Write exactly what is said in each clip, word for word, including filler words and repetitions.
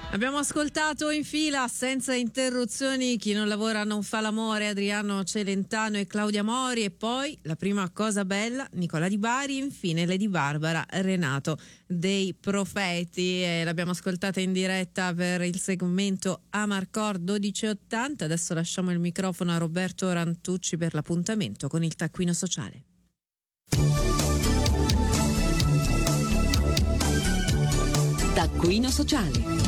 Abbiamo ascoltato in fila senza interruzioni Chi non lavora non fa l'amore, Adriano Celentano e Claudia Mori, e poi La prima cosa bella, Nicola Di Bari, infine Lady Barbara, Renato dei Profeti. E l'abbiamo ascoltata in diretta per il segmento Amarcord dodici ottanta. Adesso lasciamo il microfono a Roberto Rantucci per l'appuntamento con il taccuino sociale. Taccuino sociale.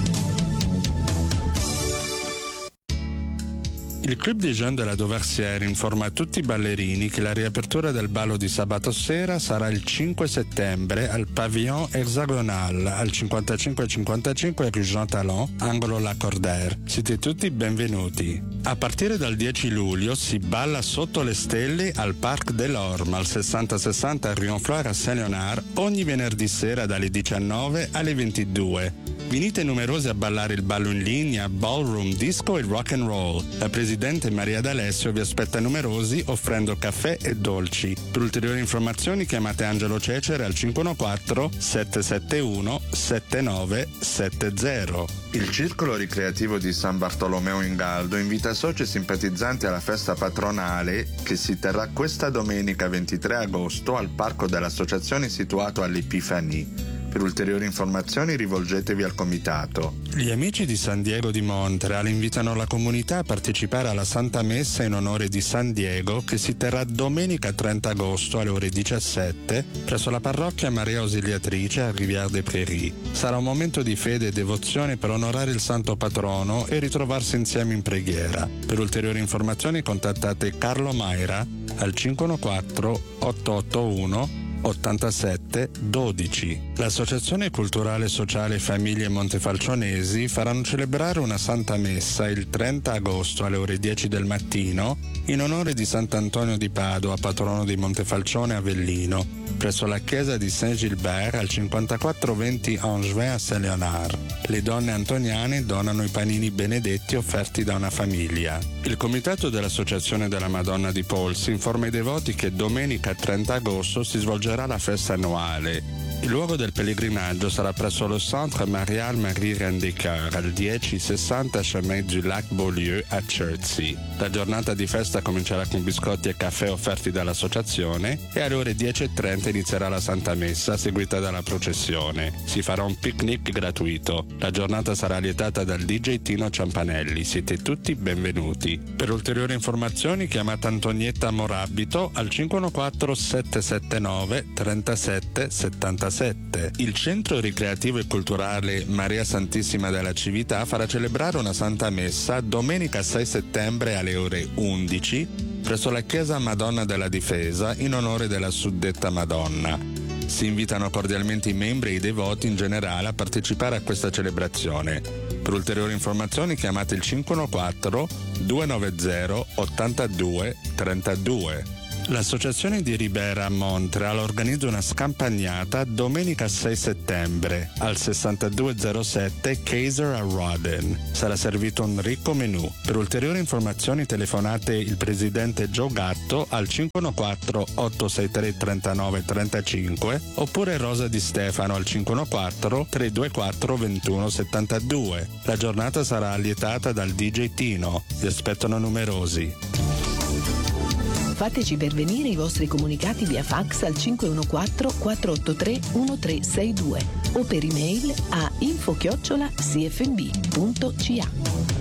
Il Club des Jeunes de la Dauversière informa tutti i ballerini che la riapertura del ballo di sabato sera sarà il cinque settembre al Pavillon Hexagonal al cinquantacinque cinquantacinque Rue Jean Talon, angolo Lacordaire. Siete tutti benvenuti. A partire dal dieci luglio si balla sotto le stelle al Parc de l'Orme al sessanta sessanta Rue Honfleur a Saint-Léonard ogni venerdì sera dalle diciannove alle ventidue. Venite numerosi a ballare il ballo in linea, ballroom, disco e rock and roll. La presidente Maria D'Alessio vi aspetta numerosi offrendo caffè e dolci. Per ulteriori informazioni chiamate Angelo Cecere al cinque uno quattro sette sette uno sette nove sette zero. Il Circolo Ricreativo di San Bartolomeo in Galdo invita soci e simpatizzanti alla festa patronale che si terrà questa domenica ventitré agosto al Parco dell'Associazione situato all'Epifanie. Per ulteriori informazioni rivolgetevi al comitato. Gli amici di San Diego di Montreal invitano la comunità a partecipare alla Santa Messa in onore di San Diego che si terrà domenica trenta agosto alle ore diciassette presso la parrocchia Maria Ausiliatrice a Rivière des Prairies. Sarà un momento di fede e devozione per onorare il santo patrono e ritrovarsi insieme in preghiera. Per ulteriori informazioni contattate Carlo Maira al cinque uno quattro otto otto uno ottantasette dodici. L'Associazione Culturale Sociale Famiglie Montefalcionesi faranno celebrare una Santa Messa il trenta agosto alle ore dieci del mattino in onore di Sant'Antonio di Padova, patrono di Montefalcione Avellino, presso la chiesa di Saint-Gilbert al cinquantaquattro venti Angevin a Saint-Léonard. Le donne antoniane donano i panini benedetti offerti da una famiglia. Il comitato dell'Associazione della Madonna di Polsi informa i devoti che domenica trenta agosto si svolgerà la festa annuale. Il luogo del pellegrinaggio sarà presso lo Centre Marial Marie Reine des Cœurs al dieci sessanta Chemin du Lac Beaulieu a Chertsey. La giornata di festa comincerà con biscotti e caffè offerti dall'associazione e alle ore dieci e trenta inizierà la Santa Messa seguita dalla processione. Si farà un picnic gratuito. La giornata sarà lietata dal D J Tino Ciampanelli. Siete tutti benvenuti. Per ulteriori informazioni chiamate Antonietta Morabito al cinque uno quattro sette sette nove tre sette sette sette. Il Centro Ricreativo e Culturale Maria Santissima della Cività farà celebrare una Santa Messa domenica sei settembre alle ore undici presso la Chiesa Madonna della Difesa in onore della suddetta Madonna. Si invitano cordialmente i membri e i devoti in generale a partecipare a questa celebrazione. Per ulteriori informazioni chiamate il cinque uno quattro due nove zero ottantadue trentadue. L'Associazione di Ribera a Montreal organizza una scampagnata domenica sei settembre al sessantadue zero sette Kaiser a Rawdon. Sarà servito un ricco menù. Per ulteriori informazioni telefonate il presidente Joe Gatto al cinque uno quattro otto sei tre tre nove tre cinque oppure Rosa Di Stefano al cinque uno quattro tre due quattro due uno sette due. La giornata sarà allietata dal D J Tino. Vi aspettano numerosi. Fateci pervenire i vostri comunicati via fax al cinque uno quattro quattro otto tre uno tre sei due o per email a info chiocciola c f b punto c a.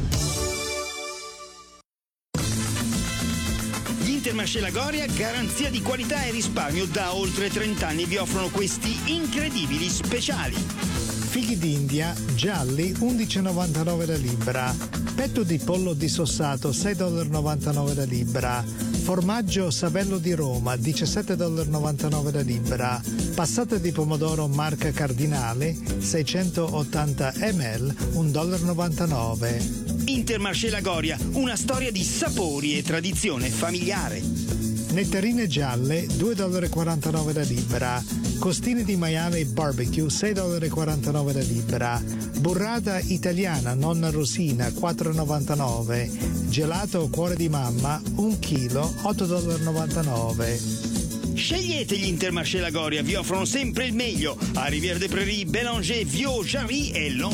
Gli Intermarché Lagoria, garanzia di qualità e risparmio da oltre trenta anni, vi offrono questi incredibili speciali. Fighi d'India gialli undici e novantanove la libra, petto di pollo dissossato sei virgola novantanove la libra, formaggio Savello di Roma diciassette virgola novantanove la libra, passata di pomodoro marca Cardinale seicentottanta millilitri un virgola novantanove dollari. Intermarché Lagoria, una storia di sapori e tradizione familiare. Nettarine gialle due virgola quarantanove la libra, costine di maiale barbecue sei virgola quarantanove la libra, burrata italiana nonna Rosina quattro virgola novantanove, gelato cuore di mamma un chilo otto virgola novantanove. Scegliete gli Intermarché Lagoria, vi offrono sempre il meglio a Rivière des Prairies, Bélanger, Viau, Jarry e Long